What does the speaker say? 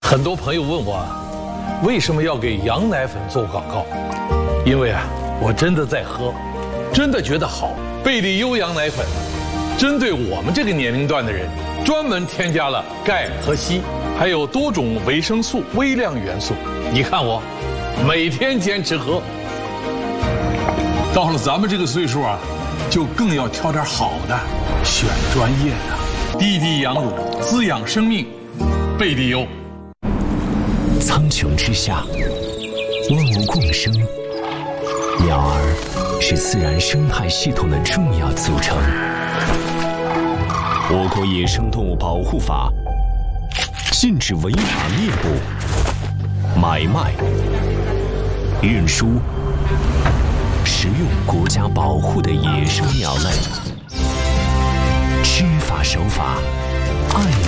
很多朋友问我，为什么要给羊奶粉做广告？因为我真的在喝，真的觉得好。贝利优羊奶粉针对我们这个年龄段的人，专门添加了钙和硒，还有多种维生素、微量元素。你看我，每天坚持喝。到了咱们这个岁数就更要挑点好的，选专业的。滴滴羊乳，滋养生命，贝利优。 苍穹之下，万物共生，鸟儿是自然生态系统的重要组成。我国野生动物保护法禁止违法猎捕、买卖、运输、食用国家保护的野生鸟类。知法守法，爱